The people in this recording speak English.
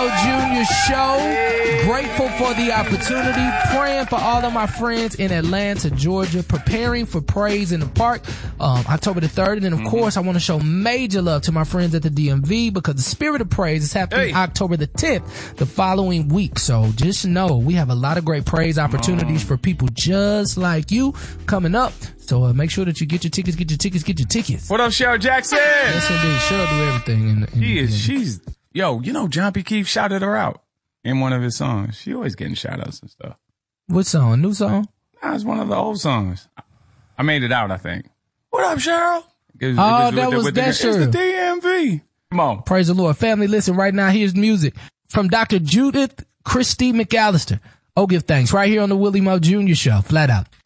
Mo Jr. Show. Grateful for the opportunity. Praying for all of my friends in Atlanta, Georgia. Preparing for Praise in the Park, October the 3rd. And then, of course, I want to show major love to my friends at the DMV because the Spirit of Praise is happening October the 10th, the following week. So just know we have a lot of great praise opportunities for people just like you coming up. So make sure that you get your tickets. What up, Cheryl Jackson? Yes, indeed. Cheryl do everything. She's, John P. Keefe shouted her out in one of his songs. She always getting shout outs and stuff. What song? New song? Nah, it's one of the old songs. I made it out, I think. What up, Cheryl? That's Cheryl. It's the DMV. Come on. Praise the Lord. Family, listen, right now, here's music from Dr. Judith Christie McAllister. Oh, give thanks. Right here on the Willie Mo Jr. Show. Flat out.